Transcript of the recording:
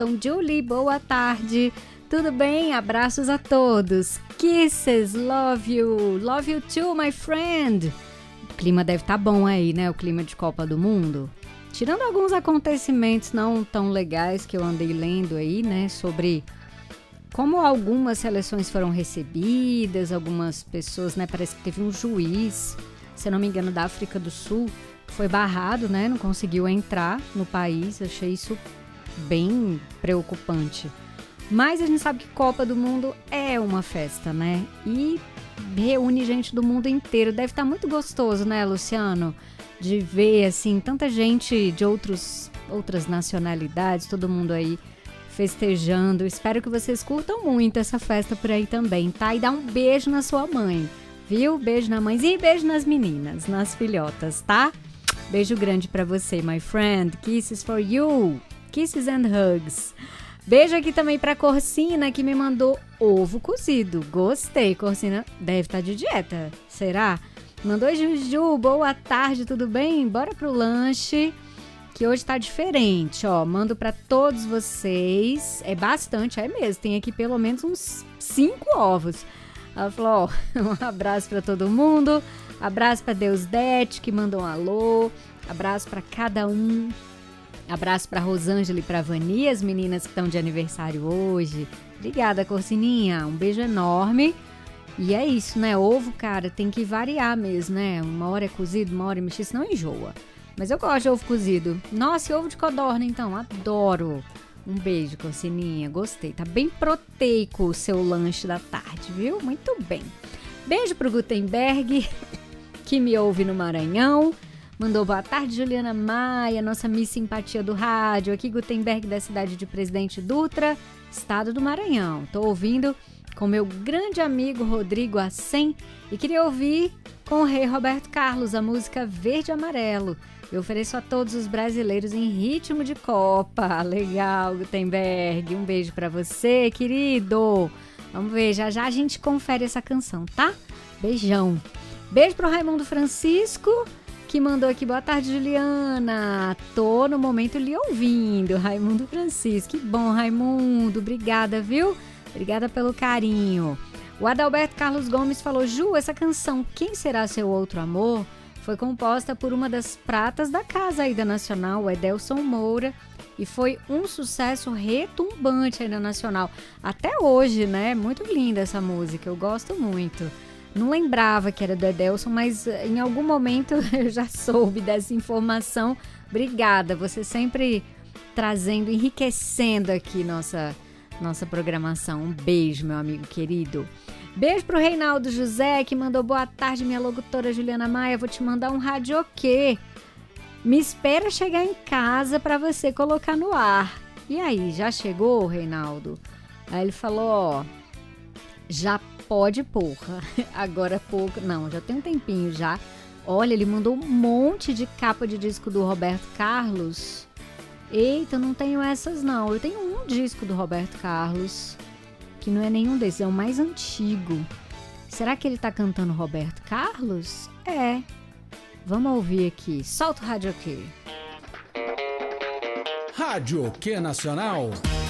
Então, Julie, boa tarde. Tudo bem? Abraços a todos. Kisses, love you too, my friend. O clima deve estar bom aí, né? O clima de Copa do Mundo. Tirando alguns acontecimentos não tão legais que eu andei lendo aí, né? Sobre como algumas seleções foram recebidas, algumas pessoas, né? Parece que teve um juiz, se eu não me engano, da África do Sul, que foi barrado, né? Não conseguiu entrar no país. Achei isso bem preocupante. Mas a gente sabe que Copa do Mundo é uma festa, né? E reúne gente do mundo inteiro. Deve estar muito gostoso, né, Luciano? De ver, assim, tanta gente de outras nacionalidades, todo mundo aí festejando. Espero que vocês curtam muito essa festa por aí também, tá? E dá um beijo na sua mãe, viu? Beijo na mãezinha e beijo nas meninas, nas filhotas, tá? Beijo grande pra você, my friend. Kisses for you. Kisses and hugs. Beijo aqui também pra Corsina, que me mandou ovo cozido. Gostei, Corsina. Deve estar de dieta, será? Mandou Juju, boa tarde, tudo bem? Bora pro lanche, que hoje tá diferente, ó. Mando pra todos vocês. É bastante, é mesmo. Tem aqui pelo menos uns 5 ovos. Ela falou, ó, um abraço pra todo mundo. Abraço pra Deusdete, que mandou um alô. Abraço pra cada um. Abraço pra Rosângela e pra Vani, as meninas que estão de aniversário hoje. Obrigada, Corsininha. Um beijo enorme. E é isso, né? Ovo, cara, tem que variar mesmo, né? Uma hora é cozido, uma hora é mexido, senão enjoa. Mas eu gosto de ovo cozido. Nossa, e ovo de codorna, então? Adoro. Um beijo, Corsininha. Gostei. Tá bem proteico o seu lanche da tarde, viu? Muito bem. Beijo pro Gutenberg, que me ouve no Maranhão. Mandou boa tarde, Juliana Maia, nossa Miss Simpatia do rádio. Aqui, Gutenberg, da cidade de Presidente Dutra, estado do Maranhão. Tô ouvindo com meu grande amigo Rodrigo Assem e queria ouvir com o rei Roberto Carlos a música Verde e Amarelo. Eu ofereço a todos os brasileiros em ritmo de Copa. Legal, Gutenberg. Um beijo pra você, querido. Vamos ver, já já a gente confere essa canção, tá? Beijão. Beijo pro Raimundo Francisco, que mandou aqui, boa tarde, Juliana. Tô no momento lhe ouvindo, Raimundo Francisco. Que bom, Raimundo. Obrigada, viu? Obrigada pelo carinho. O Adalberto Carlos Gomes falou, Ju, essa canção Quem Será Seu Outro Amor foi composta por uma das pratas da casa aí da Nacional, o Edelson Moura, e foi um sucesso retumbante aí na Nacional. Até hoje, né? Muito linda essa música, eu gosto muito. Não lembrava que era do Edelson, mas em algum momento eu já soube dessa informação. Obrigada, você sempre trazendo, enriquecendo aqui nossa programação. Um beijo, meu amigo querido. Beijo pro Reinaldo José, que mandou boa tarde, minha locutora Juliana Maia. Vou te mandar um radioquê. Me espera chegar em casa para você colocar no ar. E aí, já chegou, Reinaldo? Aí ele falou, ó, já pode pôr. Agora pouco. Não, já tem um tempinho já. Olha, ele mandou um monte de capa de disco do Roberto Carlos. Eita, eu não tenho essas não. Eu tenho um disco do Roberto Carlos, que não é nenhum desses, é o mais antigo. Será que ele tá cantando Roberto Carlos? É. Vamos ouvir aqui. Solta o rádio aqui. Rádio Q Nacional.